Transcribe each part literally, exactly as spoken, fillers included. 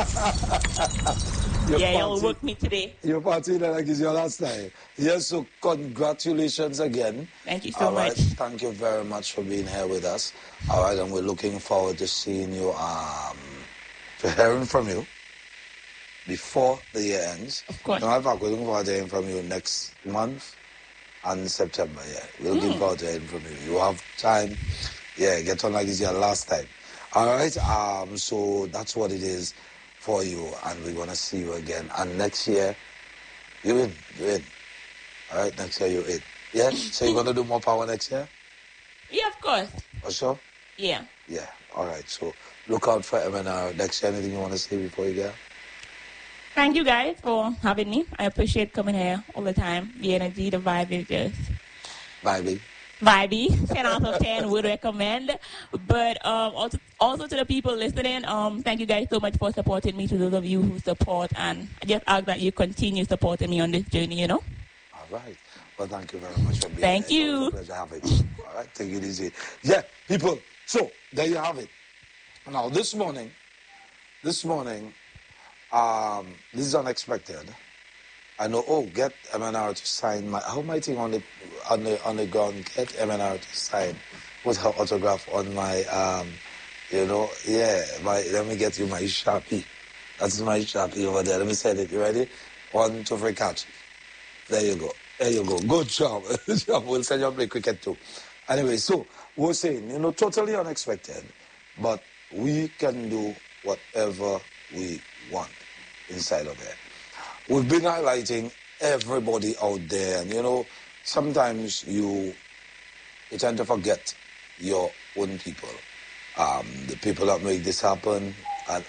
Yeah, y'all work me today. Your party like is your last time. Yes, so congratulations again. Thank you so All right. much. Thank you very much for being here with us. All right, and we're looking forward to seeing you, um, to hearing from you before the year ends. Of course. No, in fact, we're looking forward to hearing from you next month and September, yeah. We're looking mm. forward to hearing from you. You have time. Yeah, get on like it's your last time. All right, um, so that's what it is for you, and we're going to see you again. And next year, you in, you in. All right, next year you in. Yeah, so you're going to do more power next year? Yeah, of course. For sure? Yeah. Yeah, all right, so look out for M N R next year. Anything you want to say before you go? Thank you guys for having me. I appreciate coming here all the time. The energy, the vibe is just... Vibey. Vibey, ten out of ten would recommend. But um, also, also to the people listening, um, thank you guys so much for supporting me, to those of you who support. And I just ask that you continue supporting me on this journey, you know? All right. Well, thank you very much for being thank here. you. It's a pleasure having you. All right, take it easy. Yeah, people, so there you have it. Now, this morning, this morning, um, this is unexpected. I know, oh, get M N R to sign my, how am I thinking on the, on the, on the ground, get M N R to sign, put her autograph on my, um, you know, yeah, my, let me get you my Sharpie. That's my Sharpie over there. Let me set it. You ready? One, two, three, catch. There you go. There you go. Good job. Good job. We'll send you a play cricket too. Anyway, so we're saying, you know, totally unexpected, but we can do whatever we want inside of it. We've been highlighting everybody out there, and you know, sometimes you, you tend to forget your own people, um, the people that make this happen, and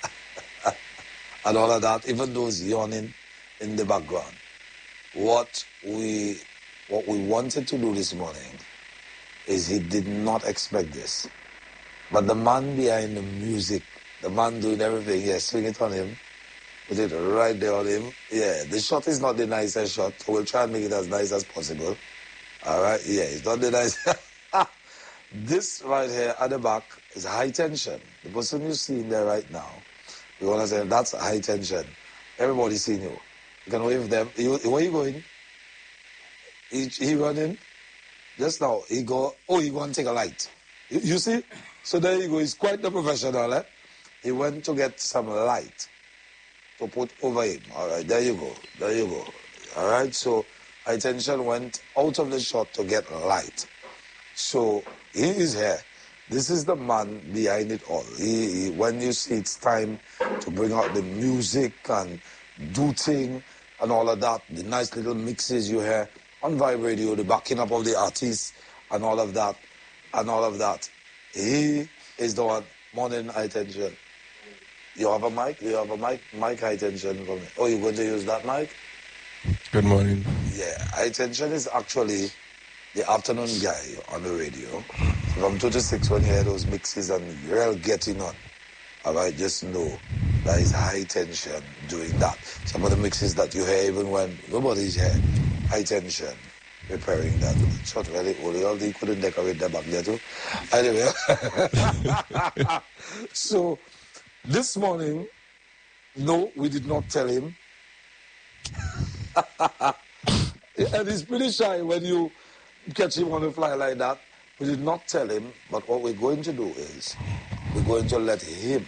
and all of that, even those yawning in the background. What we what we wanted to do this morning is he did not expect this, but the man behind the music, the man doing everything, yeah, swing it on him. Put it right there on him. Yeah, the shot is not the nicest shot. So we'll try and make it as nice as possible. All right? Yeah, it's not the nice. This right here at the back is high tension. The person you see in there right now, you want to say, that's high tension. Everybody's seeing you. You can wave them. You, where are you going? He, he running? Just now, he go, oh, he want to take a light. You, you see? So there you go. He's quite the professional, eh? He went to get some light to put over him. All right, there you go. There you go. All right, so high tension went out of the shot to get light. So he is here. This is the man behind it all. He, he, when you see it's time to bring out the music and do thing and all of that, the nice little mixes you hear on Vibe Radio, the backing up of the artists and all of that, and all of that. He is the one. Morning, high tension. You have a mic? You have a mic? Mic high tension for me. Oh, you're going to use that mic? Good morning. Yeah, high tension is actually the afternoon guy on the radio. From two to six, when you hear those mixes and you're getting on, all right, just know that is high tension doing that. Some of the mixes that you hear even when nobody's here, high tension, preparing that. It's not really only all they couldn't decorate that back there too. Anyway, so this morning, no, we did not tell him. And he's pretty shy when you catch him on the fly like that. We did not tell him, but what we're going to do is we're going to let him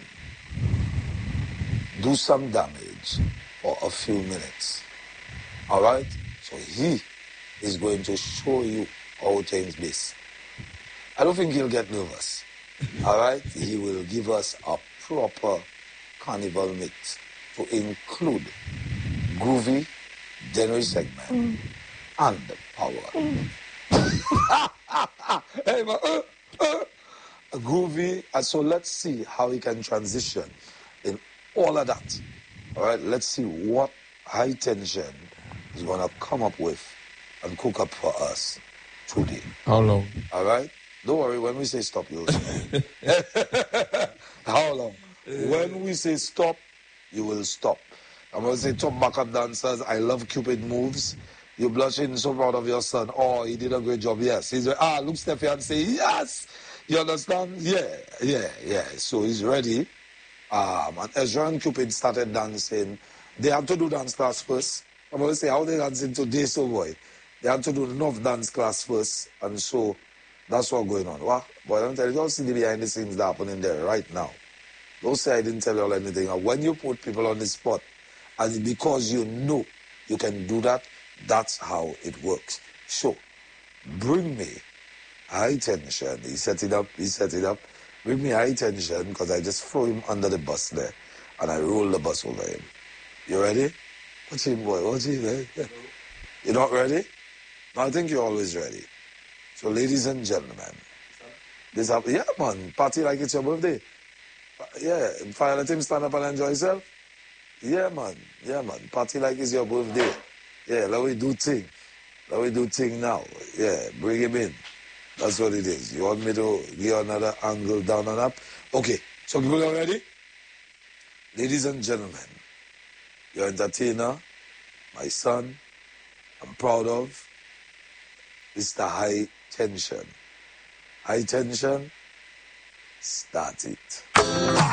do some damage for a few minutes. All right? So he is going to show you how things be. I don't think he'll get nervous. All right? He will give us a proper carnival mix to include groovy, January segment mm. and power. Mm. Hey, man, uh, uh, groovy, and so let's see how he can transition in all of that. All right, let's see what high tension is going to come up with and cook up for us today. How long? All right, don't worry. When we say stop, you'll stop. How long? When we say stop, you will stop. I'm going to say top backup dancers. I love Cupid moves. You're blushing, so proud of your son. Oh, he did a great job. Yes. He's ah, look Steffi and say yes. You understand? Yeah, yeah, yeah. So he's ready. Um, and Ezra and Cupid started dancing. They had to do dance class first. I'm going to say how they dancing today, so boy. They had to do enough dance class first, and so that's what's going on. Well, boy, I'm telling you, don't see the behind the scenes that happening there right now. Don't say I didn't tell you all anything. And when you put people on the spot, and because you know you can do that, that's how it works. So, bring me high tension. He set it up, he set it up. Bring me high tension, because I just throw him under the bus there, and I roll the bus over him. You ready? Watch him, boy, watch him, eh? You're not ready? No, I think you're always ready. So, ladies and gentlemen, this happen. Yeah, man, party like it's your birthday. Yeah, fire, let him stand up and enjoy himself. Yeah, man, yeah, man, party like it's your birthday. Yeah, let me do thing. Let me do thing now. Yeah, bring him in. That's what it is. You want me to give another angle down and up? Okay, so people are ready? Ladies and gentlemen, your entertainer, my son, I'm proud of, Mister High Tension. High Tension, start it.